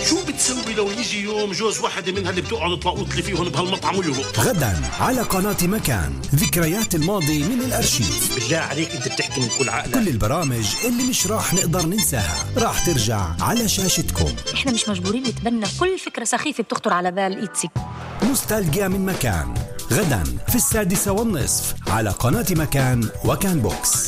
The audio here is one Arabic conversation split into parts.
شو بتسوي لو يجي يوم جوز واحدة منها اللي بتقعد تلاقوط لي فيهم بهالمطعم ويهرب؟ غدا على قناة مكان، ذكريات الماضي من الأرشيف. بالله عليك أنت بتحكي من كل عقلك. كل البرامج اللي مش راح نقدر ننساها راح ترجع على شاشتكم. احنا مش مجبورين نتبنى كل فكرة سخيفة بتخطر على بال إيتسي. نوستالجيا من مكان، غدا في 6:30 على قناة مكان وكان بوكس.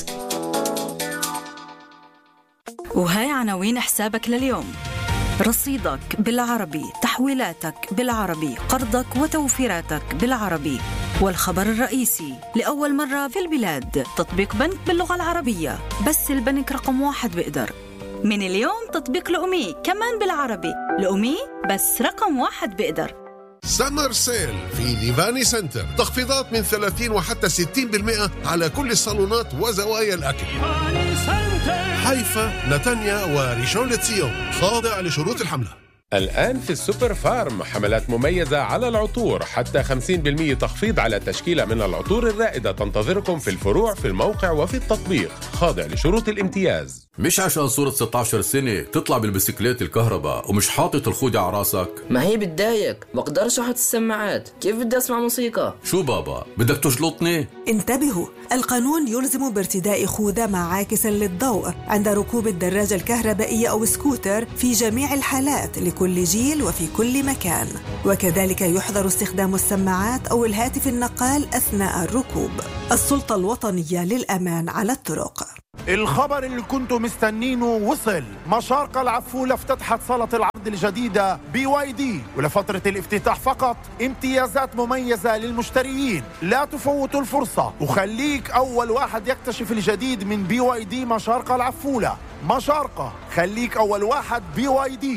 وهاي عناوين حسابك لليوم: رصيدك بالعربي، تحويلاتك بالعربي، قرضك وتوفيراتك بالعربي. والخبر الرئيسي: لأول مرة في البلاد تطبيق بنك باللغة العربية، بس البنك رقم 1 بيقدر. من اليوم تطبيق لأمي كمان بالعربي، لأمي بس رقم 1 بيقدر. سمر سيل في ديفاني سنتر، تخفيضات من 30 وحتى 60% على كل الصالونات وزوايا الأكل. حيفا، نتانيا وريشون لتسيون، خاضع لشروط الحملة. الآن في السوبر فارم حملات مميزة على العطور، حتى 50% تخفيض على تشكيلة من العطور الرائدة تنتظركم في الفروع، في الموقع وفي التطبيق، خاضع لشروط الامتياز. مش عشان صورة 16 سنة تطلع بالبسكليت الكهرباء ومش حاطط الخوذة على راسك. ما هي بتضايق، بقدرش احط السماعات، كيف بدي اسمع موسيقى؟ شو بابا بدك تجلطني؟ انتبهوا، القانون يلزم بارتداء خوذة مع عاكس للضوء عند ركوب الدراجة الكهربائية أو سكوتر في جميع الحالات لكل جيل وفي كل مكان، وكذلك يحظر استخدام السماعات أو الهاتف النقال أثناء الركوب. السلطة الوطنية للأمان على الطرق. الخبر اللي كنتوا مستنينه وصل. مشارقة العفولة افتتحت صالة العرض الجديدة BYD، ولفترة الافتتاح فقط امتيازات مميزة للمشتريين. لا تفوتوا الفرصة وخليك أول واحد يكتشف الجديد من BYD مشارقة العفولة. مشارقة، خليك أول واحد BYD.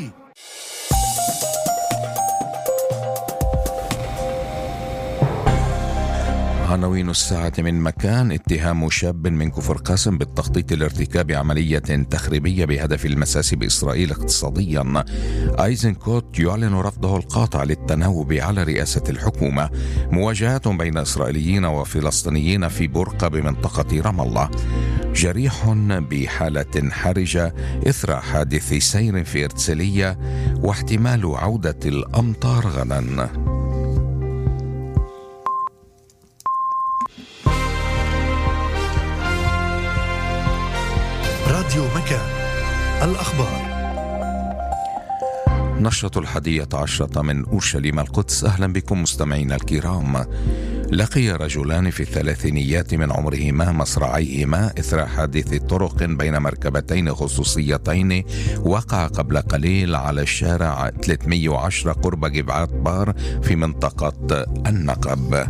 عناوين الساعة من مكان: اتهام شاب من كفر قاسم بالتخطيط لارتكاب عملية تخريبية بهدف المساس بإسرائيل اقتصاديا. أيزنكوت يعلن رفضه القاطع للتناوب على رئاسة الحكومة. مواجهات بين إسرائيليين وفلسطينيين في برقة بمنطقة رام الله. جريح بحالة حرجة إثر حادث سير في إرسالية، واحتمال عودة الأمطار غدا. راديو مكان، الأخبار. نشرة 11 من أورشليم القدس. أهلا بكم مستمعينا الكرام. لقي رجلان في الثلاثينيات من عمرهما مصرعيهما إثر حادث طرق بين مركبتين خصوصيتين وقع قبل قليل على الشارع 310 قرب جبعات بار في منطقة النقب.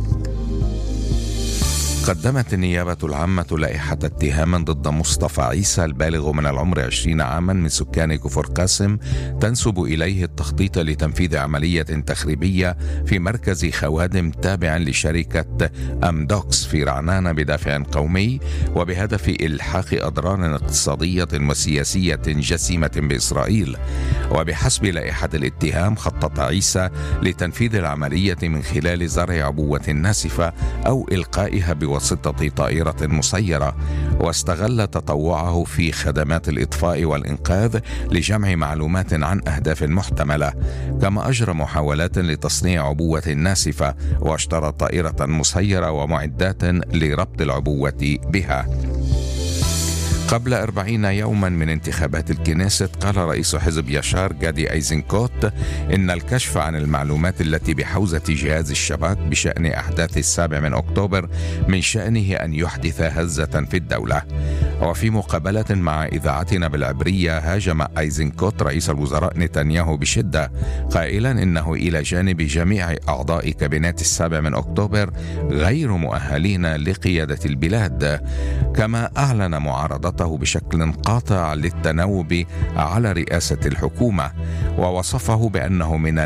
قدمت النيابة العامة لائحة اتهام ضد مصطفى عيسى البالغ من العمر 20 عاما من سكان كفر قاسم تنسب إليه التخطيط لتنفيذ عملية تخريبية في مركز خوادم تابع لشركة أمدوكس في رعنان بدافع قومي، وبهدف إلحاق أضرار اقتصادية وسياسية جسيمة بإسرائيل. وبحسب لائحة الاتهام خطط عيسى لتنفيذ العملية من خلال زرع عبوة ناسفة أو إلقائها بواسطة طائرة مسيرة، واستغل تطوعه في خدمات الإطفاء والإنقاذ لجمع معلومات عن أهداف محتملة، كما أجرى محاولات لتصنيع عبوة ناسفة، واشترى طائرة مسيرة ومعدات لربط العبوة بها. قبل 40 يوما من انتخابات الكنيست قال رئيس حزب يشار جادي أيزنكوت إن الكشف عن المعلومات التي بحوزة جهاز الشباك بشأن أحداث 7 أكتوبر من شأنه أن يحدث هزة في الدولة. وفي مقابلة مع إذاعتنا بالعبرية هاجم أيزنكوت رئيس الوزراء نتنياهو بشدة، قائلا إنه إلى جانب جميع أعضاء كابينات 7 أكتوبر غير مؤهلين لقيادة البلاد، كما أعلن معارضته بشكل قاطع للتناوب على رئاسة الحكومة، ووصفه بأنه من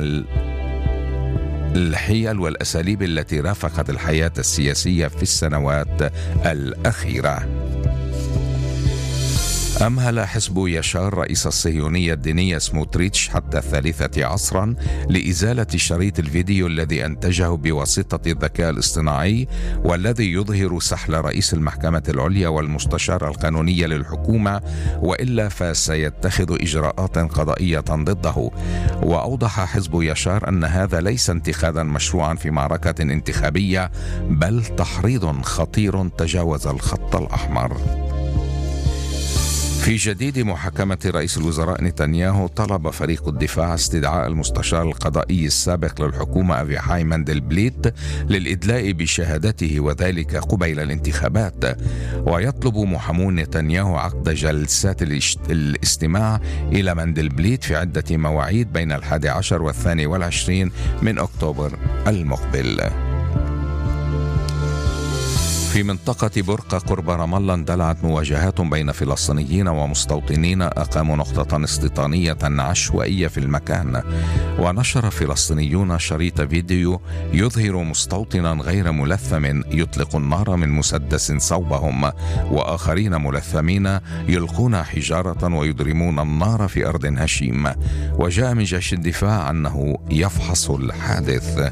الحيل والأساليب التي رافقت الحياة السياسية في السنوات الأخيرة. أمهل حزب يشار رئيس الصهيونية الدينية سموتريتش حتى 3 عصرا لإزالة شريط الفيديو الذي أنتجه بواسطة الذكاء الاصطناعي والذي يظهر سحل رئيس المحكمة العليا والمستشار القانوني للحكومة، وإلا فسيتخذ إجراءات قضائية ضده. وأوضح حزب يشار أن هذا ليس انتخابا مشروعا في معركة انتخابية، بل تحريض خطير تجاوز الخط الأحمر. في جديد محاكمة رئيس الوزراء نتنياهو، طلب فريق الدفاع استدعاء المستشار القضائي السابق للحكومة أفيحاي مندلبليت للإدلاء بشهادته وذلك قبيل الانتخابات. ويطلب محامون نتنياهو عقد جلسات الاستماع إلى مندلبليت في عدة مواعيد بين 11 و22 من أكتوبر المقبل. في منطقة برقة قرب رام الله اندلعت مواجهات بين فلسطينيين ومستوطنين أقاموا نقطة استيطانية عشوائية في المكان. ونشر فلسطينيون شريط فيديو يظهر مستوطنا غير ملثم يطلق النار من مسدس صوبهم، وآخرين ملثمين يلقون حجارة ويضرمون النار في أرض هشيم. وجاء من جيش الدفاع أنه يفحص الحادث.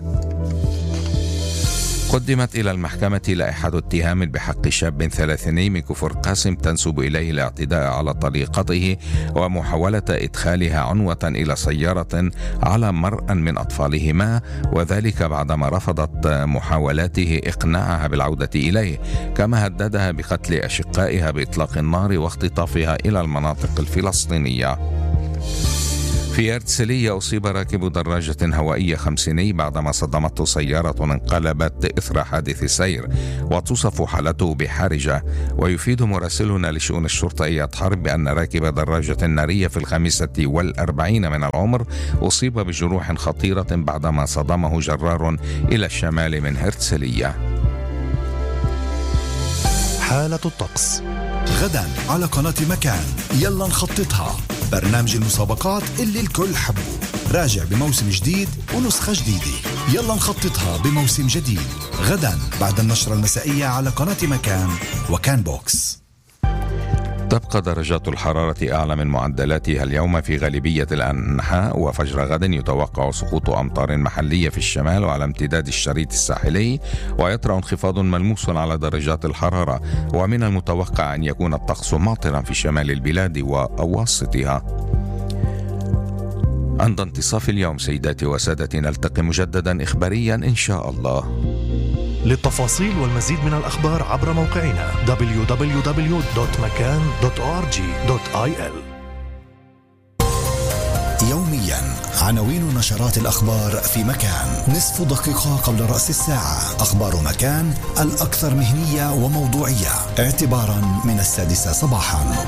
قدمت إلى المحكمة لائحة اتهام بحق شاب 30 من كفر قاسم تنسب إليه الاعتداء على طليقته ومحاولة إدخالها عنوة إلى سيارة على مرء من أطفالهما، وذلك بعدما رفضت محاولاته إقناعها بالعودة إليه، كما هددها بقتل أشقائها بإطلاق النار واختطافها إلى المناطق الفلسطينية. في هرتسلية أصيب راكب دراجة هوائية 50 بعدما صدمته سيارة انقلبت إثر حادث سير، وتصف حالته بحرجة. ويفيد مراسلنا لشؤون الشرطة إياد حرب بأن راكب دراجة نارية في 45 من العمر أصيب بجروح خطيرة بعدما صدمه جرار إلى الشمال من هرتسلية. حالة الطقس غدا على قناة مكان، يلا نخططها، برنامج المسابقات اللي الكل حبه، راجع بموسم جديد ونسخة جديدة. يلا نخططها بموسم جديد غدا بعد النشرة المسائية على قناة مكان وكان بوكس. تبقى درجات الحرارة أعلى من معدلاتها اليوم في غالبية الأنحاء، وفجر غد يتوقع سقوط أمطار محلية في الشمال وعلى امتداد الشريط الساحلي، ويطرأ انخفاض ملموس على درجات الحرارة، ومن المتوقع أن يكون الطقس ماطرا في شمال البلاد وأواسطها. عند انتصاف اليوم سيداتي وسادتي نلتقي مجددا إخباريا إن شاء الله. للتفاصيل والمزيد من الأخبار عبر موقعنا www.makan.org.il. يوميا عناوين نشرات الأخبار في مكان، نصف دقيقة قبل رأس الساعة، أخبار مكان الأكثر مهنية وموضوعية اعتبارا من 6 صباحا.